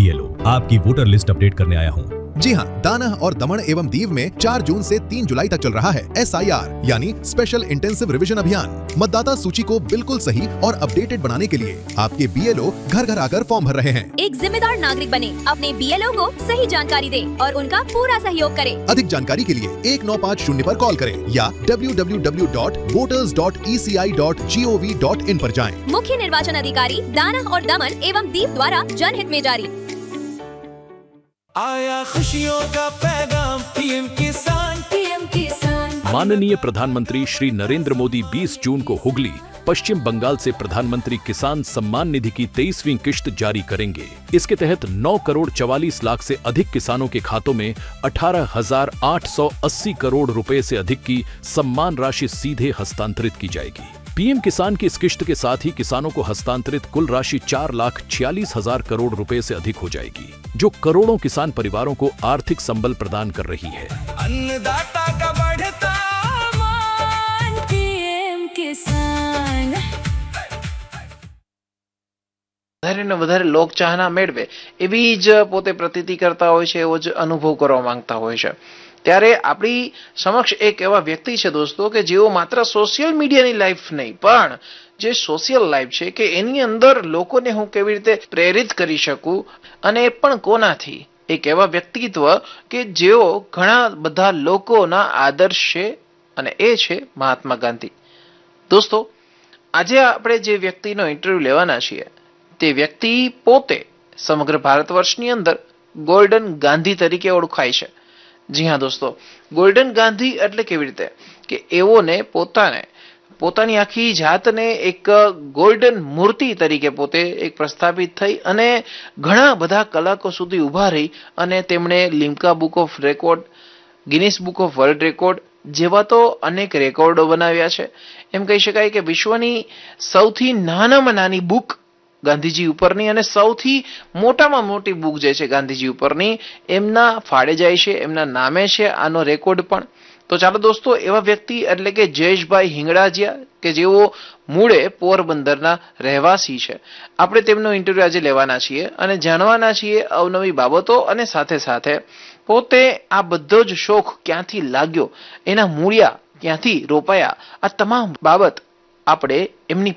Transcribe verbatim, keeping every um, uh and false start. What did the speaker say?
ये लो, आपकी voter list update करने आया हूँ। जी हाँ, दाना और दमन एवं दीव में चार जून से तीन जुलाई तक चल रहा है एस आई आर यानी स्पेशल इंटेंसिव रिवीजन अभियान। मतदाता सूची को बिल्कुल सही और अपडेटेड बनाने के लिए आपके बी एल ओ घर घर आकर फॉर्म भर रहे हैं। एक जिम्मेदार नागरिक बने, अपने बी एल ओ को सही जानकारी दे और उनका पूरा सहयोग करे। अधिक जानकारी के लिए एक नौ पाँच शून्य पर कॉल करें या W W W dot voters dot E C I dot G O V dot in पर जाएं। मुख्य निर्वाचन अधिकारी दाना और दमन एवं दीव द्वारा जनहित में जारी। आया खुशियों का पैगाम पीएम किसान पीएम किसान। माननीय प्रधानमंत्री श्री नरेंद्र मोदी बीस जून को हुगली, पश्चिम बंगाल से प्रधानमंत्री किसान सम्मान निधि की तेईसवीं किश्त जारी करेंगे। इसके तहत नौ करोड़ चवालीस लाख से अधिक किसानों के खातों में अठारह हजार आठ सौ अस्सी करोड़ रुपए से अधिक की सम्मान राशि सीधे हस्तांतरित की जाएगी। पीएम किसान की इस किश्त के साथ ही किसानों को हस्तांतरित कुल राशि चार लाख छियालीस हजार करोड़ रुपए से अधिक हो जाएगी, जो करोड़ों किसान परिवारों को आर्थिक संबल प्रदान कर रही है। अन्नदाता का बढ़ता मान पीएम किसान। વધારે ને વધારે લોક ચાહના મેળવે એવી જ પોતે પ્રતીતિ કરતા હોય છે, એવો જ અનુભવ કરવા માંગતા હોય છે। ત્યારે આપણી સમક્ષ એક એવા વ્યક્તિ છે દોસ્તો કે જેઓ માત્ર સોશિયલ મીડિયાની લાઈફ નહીં પણ જે સોશિયલ લાઈફ છે કે એની અંદર લોકોને હું કેવી રીતે પ્રેરિત કરી શકું અને એ પણ કોનાથી। એક એવા વ્યક્તિત્વ કે જેઓ ઘણા બધા લોકોના આદર્શ છે અને એ છે મહાત્મા ગાંધી। દોસ્તો, આજે આપણે જે વ્યક્તિનો ઇન્ટરવ્યુ લેવાના છીએ તે વ્યક્તિ પોતે સમગ્ર ભારતવર્ષની અંદર ગોલ્ડન ગાંધી તરીકે ઓળખાય છે। જી હા દોસ્તો, ગોલ્ડન ગાંધી એટલે કેવી રીતે કે એઓને પોતાને પોતાની આખી જાતને એક ગોલ્ડન મૂર્તિ તરીકે પોતે એક પ્રસ્થાપિત થઈ અને ઘણા બધા કલાકો સુધી ઊભા રહી અને તેમણે Limca book of record, Guinness book of world record જેવા તો અનેક રેકોર્ડો બનાવ્યા છે। એમ કહી શકાય કે વિશ્વની સૌથી નાનામાં નાની બુક ગાંધીજી ઉપરની અને સૌથી મોટામાં મોટી બુક જે છે ગાંધીજી ઉપરની એમના ફાળે જાય છે, એમના નામે છે આનો રેકોર્ડ પણ। તો ચાલો દોસ્તો, એવા વ્યક્તિ એટલે કે જયેશભાઈ હિંગળાજીયા કે જેઓ મૂળે પોરબંદરના રહેવાસી છે, આપણે તેમનો ઇન્ટરવ્યુ આજે લેવાના છીએ અને જાણવાના છીએ અવનવી બાબતો અને સાથે સાથે પોતે આ બધો જ શોખ ક્યાંથી લાગ્યો, એના મૂળિયા ક્યાંથી રોપાયા, આ તમામ બાબત આપણે એમની